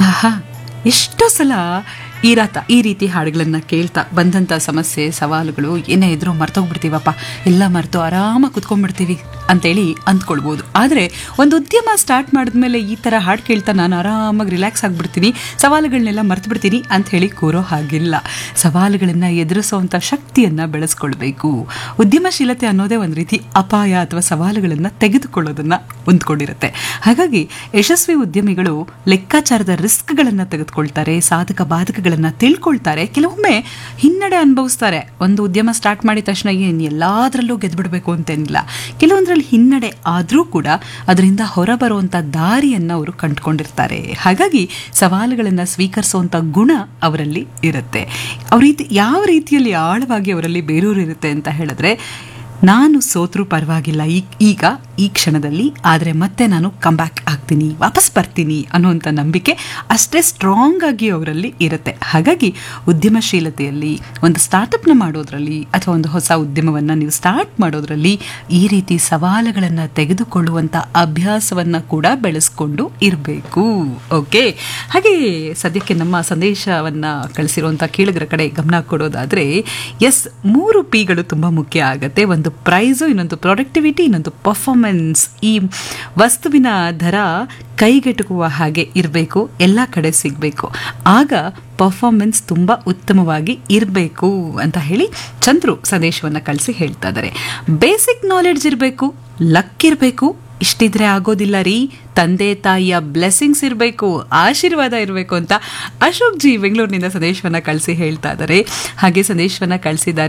ಆಹಾ, ಎಷ್ಟೋ ಸಲ ಈ ರೀತಿ ಹಾಡುಗಳನ್ನ ಕೇಳ್ತಾ ಬಂದಂಥ ಸಮಸ್ಯೆ ಸವಾಲುಗಳು ಏನೇ ಇದ್ರೂ ಮರ್ತೋಗ್ಬಿಡ್ತೀವಪ್ಪ, ಎಲ್ಲ ಮರೆತು ಆರಾಮಾಗಿ ಕುತ್ಕೊಂಡ್ಬಿಡ್ತೀವಿ ಅಂತೇಳಿ ಅಂದ್ಕೊಳ್ಬೋದು. ಆದರೆ ಒಂದು ಉದ್ಯಮ ಸ್ಟಾರ್ಟ್ ಮಾಡಿದ್ಮೇಲೆ ಈ ಥರ ಹಾಡು ಕೇಳ್ತಾ ನಾನು ಆರಾಮಾಗಿ ರಿಲ್ಯಾಕ್ಸ್ ಆಗಿಬಿಡ್ತೀನಿ, ಸವಾಲುಗಳನ್ನೆಲ್ಲ ಮರ್ತು ಬಿಡ್ತೀನಿ ಅಂತ ಹೇಳಿ ಕೂರೋ ಹಾಗಿಲ್ಲ. ಸವಾಲುಗಳನ್ನು ಎದುರಿಸುವಂಥ ಶಕ್ತಿಯನ್ನು ಬೆಳೆಸ್ಕೊಳ್ಬೇಕು. ಉದ್ಯಮಶೀಲತೆ ಅನ್ನೋದೇ ಒಂದು ರೀತಿ ಅಪಾಯ ಅಥವಾ ಸವಾಲುಗಳನ್ನು ತೆಗೆದುಕೊಳ್ಳೋದನ್ನು ಹೊಂದ್ಕೊಂಡಿರುತ್ತೆ. ಹಾಗಾಗಿ ಯಶಸ್ವಿ ಉದ್ಯಮಿಗಳು ಲೆಕ್ಕಾಚಾರದ ರಿಸ್ಕ್ಗಳನ್ನು ತೆಗೆದುಕೊಳ್ತಾರೆ, ಸಾಧಕ ಬಾಧಕಗಳನ್ನು ತಿಳ್ಕೊಳ್ತಾರೆ, ಕೆಲವೊಮ್ಮೆ ಹಿನ್ನಡೆ ಅನುಭವಿಸ್ತಾರೆ. ಒಂದು ಉದ್ಯಮ ಸ್ಟಾರ್ಟ್ ಮಾಡಿದ ತಕ್ಷಣ ಏನು ಎಲ್ಲದರಲ್ಲೂ ಗೆದ್ಬಿಡ್ಬೇಕು ಅಂತೇನಿಲ್ಲ, ಕೆಲವೊಂದರಲ್ಲಿ ಹಿನ್ನಡೆ ಆದರೂ ಕೂಡ ಅದರಿಂದ ಹೊರಬರುವಂಥ ದಾರಿಯನ್ನು ಅವರು ಕಂಡುಕೊಂಡಿರ್ತಾರೆ. ಹಾಗಾಗಿ ಸವಾಲುಗಳನ್ನು ಸ್ವೀಕರಿಸುವಂಥ ಗುಣ ಅವರಲ್ಲಿ ಇರುತ್ತೆ. ಯಾವ ರೀತಿಯಲ್ಲಿ ಆಳವಾಗಿ ಅವರಲ್ಲಿ ಬೇರೂರಿರುತ್ತೆ ಅಂತ ಹೇಳಿದ್ರೆ, ನಾನು ಸೋತ್ರೂ ಪರವಾಗಿಲ್ಲ ಈಗ ಈ ಕ್ಷಣದಲ್ಲಿ, ಆದರೆ ಮತ್ತೆ ನಾನು ಕಮ್ಬ್ಯಾಕ್ ಆಗ್ತೀನಿ, ವಾಪಸ್ ಬರ್ತೀನಿ ಅನ್ನುವಂಥ ನಂಬಿಕೆ ಅಷ್ಟೇ ಸ್ಟ್ರಾಂಗ್ ಆಗಿ ಅವರಲ್ಲಿ ಇರುತ್ತೆ. ಹಾಗಾಗಿ ಉದ್ಯಮಶೀಲತೆಯಲ್ಲಿ ಒಂದು ಸ್ಟಾರ್ಟಪ್ನ ಮಾಡೋದ್ರಲ್ಲಿ ಅಥವಾ ಒಂದು ಹೊಸ ಉದ್ಯಮವನ್ನು ನೀವು ಸ್ಟಾರ್ಟ್ ಮಾಡೋದ್ರಲ್ಲಿ ಈ ರೀತಿ ಸವಾಲುಗಳನ್ನು ತೆಗೆದುಕೊಳ್ಳುವಂಥ ಅಭ್ಯಾಸವನ್ನು ಕೂಡ ಬೆಳೆಸ್ಕೊಂಡು ಇರಬೇಕು. ಓಕೆ, ಹಾಗೆ ಸದ್ಯಕ್ಕೆ ನಮ್ಮ ಸಂದೇಶವನ್ನು ಕಳಿಸಿರುವಂಥ ಕೇಳುಗರ ಕಡೆ ಗಮನ ಕೊಡೋದಾದರೆ, ಎಸ್, 3 Pಗಳು ತುಂಬ ಮುಖ್ಯ ಆಗುತ್ತೆ. ಒಂದು ಪ್ರೈಸು, ಇನ್ನೊಂದು ಪ್ರೊಡಕ್ಟಿವಿಟಿ, ಇನ್ನೊಂದು ಪರ್ಫಾರ್ಮೆನ್ಸ್. ಈ ವಸ್ತುವಿನ ದರ ಕೈಗೆಟುಕುವ ಹಾಗೆ ಇರಬೇಕು, ಎಲ್ಲ ಕಡೆ ಸಿಗಬೇಕು, ಆಗ ಪರ್ಫಾರ್ಮೆನ್ಸ್ ತುಂಬ ಉತ್ತಮವಾಗಿ ಇರಬೇಕು ಅಂತ ಹೇಳಿ ಚಂದ್ರು ಸಂದೇಶವನ್ನು ಕಳಿಸಿ ಹೇಳ್ತಾ ಇದ್ದಾರೆ. ಬೇಸಿಕ್ ನಾಲೆಡ್ಜ್ ಇರಬೇಕು, ಲಕ್ ಇರಬೇಕು, ಇಷ್ಟಿದ್ರೆ ಆಗೋದಿಲ್ಲ ರೀ, ತಂದೆ ತಾಯಿಯ ಬ್ಲೆಸ್ಸಿಂಗ್ಸ್ ಇರಬೇಕು, ಆಶೀರ್ವಾದ ಇರಬೇಕು ಅಂತ ಅಶೋಕ್ ಜಿ ಬೆಂಗಳೂರಿನಿಂದ ಸಂದೇಶವನ್ನು ಕಳಿಸಿ ಹೇಳ್ತಾ ಇದ್ದಾರೆ. ಹಾಗೆ ಸಂದೇಶವನ್ನು ಕಳಿಸಿದ್ದಾರೆ